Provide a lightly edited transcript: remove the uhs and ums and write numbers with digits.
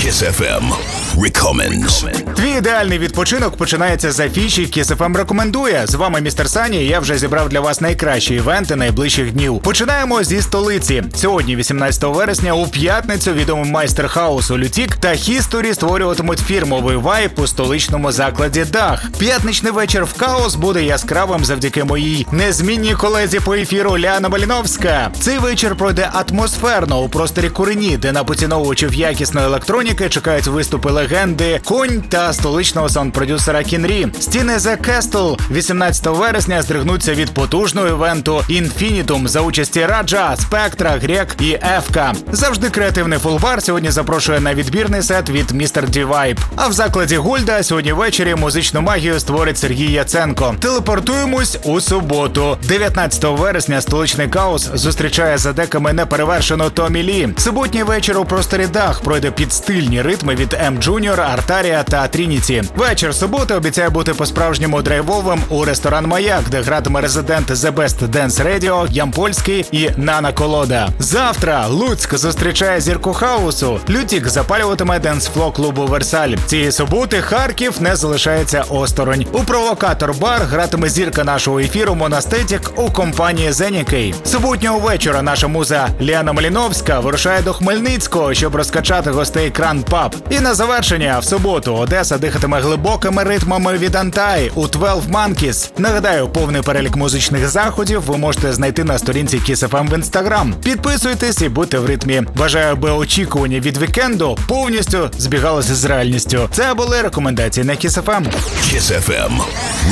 Kiss FM Recommends. Твій ідеальний відпочинок починається з афіші Kiss FM рекомендує. З вами містер Сані, і я вже зібрав для вас найкращі івенти найближчих днів. Починаємо зі столиці. Сьогодні, 18 вересня, у п'ятницю відомий майстер хаусу Лютік та History створюватимуть фірмовий вайб у столичному закладі Дах. П'ятничний вечір в Каос буде яскравим завдяки моїй незмінній колезі по ефіру Ліана Маліновська. Цей вечір пройде атмосферно у просторі Курені, де на поціновувачів якісної електроніки чекають виступи легенди Конь та столичного саунд-продюсера Кінрі. Стіни The Castle 18 вересня здригнуться від потужного івенту Infinitum за участі Раджа, Спектра, Грек і Ефка. Завжди креативний фулбар сьогодні запрошує на відбірний сет від Mr. D-Vibe. А в закладі Гольда сьогодні ввечері музичну магію створить Сергій Яценко. Телепортуємось у суботу. 19 вересня столичний Каос зустрічає за деками неперевершену Томі Лі. Суботній вечір у просторі Дах пройде під стильні ритми від M Junior, Артарія та Трініті. Вечір суботи обіцяє бути по-справжньому драйвовим у ресторан «Маяк», де гратиме резидент The Best Dance Radio, Ямпольський і Нана Колода. Завтра Луцьк зустрічає зірку хаусу. Лютік запалюватиме денс-фло клубу «Версаль». Цієї суботи Харків не залишається осторонь. У «Провокатор-бар» гратиме зірка нашого ефіру Монастетік у компанії Зенікей. Суботнього вечора наша муза Ліана Маліновська вирушає до Хмельницького, щоб розкачати гостей Кран Паб. І на завершення в суботу Одеса дихатиме глибокими ритмами від Антай у 12 Monkeys. Нагадаю, повний перелік музичних заходів ви можете знайти на сторінці Kiss FM в Instagram. Підписуйтесь і будьте в ритмі. Бажаю, аби очікування від вікенду повністю збігалося з реальністю. Це були рекомендації на Kiss FM. Kiss FM